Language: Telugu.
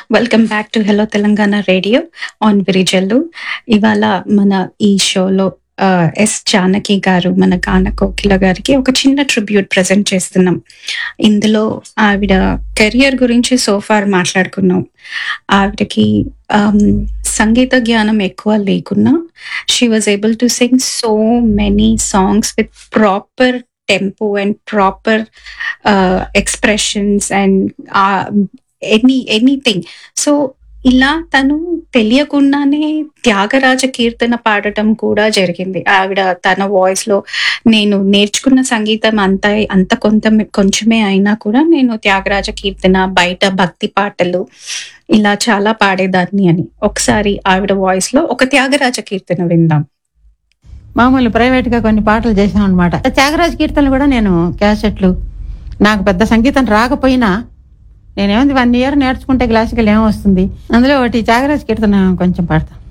Welcome back to hello Telangana radio on Virijallu. ఇవాళ మన ఈ షోలో ఎస్ జానకి గారు, మన గాన కోకిల గారికి ఒక చిన్న ట్రిబ్యూట్ ప్రెజెంట్ చేస్తున్నాం. ఇందులో ఆవిడ కెరియర్ గురించి సోఫార్ మాట్లాడుకున్నాం. ఆవిడకి ఆమ్, సంగీత జ్ఞానం ఎక్కువ లేకున్నా she was able to sing so many songs with proper tempo and proper expressions and anything. So ఇలా తను తెలియకుండానే త్యాగరాజ కీర్తన పాడటం కూడా జరిగింది. ఆవిడ తన వాయిస్ లో నేను నేర్చుకున్న సంగీతం అంత కొంచెమే అయినా కూడా నేను త్యాగరాజ కీర్తన, బయట భక్తి పాటలు ఇలా చాలా పాడేదాన్ని అని. ఒకసారి ఆవిడ వాయిస్ లో ఒక త్యాగరాజ కీర్తన విందాం. మామూలు ప్రైవేట్గా కొన్ని పాటలు చేసాం అనమాట. త్యాగరాజ కీర్తనలు కూడా నేను క్యాసెట్లు, నాకు పెద్ద సంగీతం రాకపోయినా నేనేముంది 1 year నేర్చుకుంటే క్లాసికల్ ఏమొస్తుంది, అందులో ఒకటి త్యాగరాజ కీర్తన కొంచెం పాడతాను.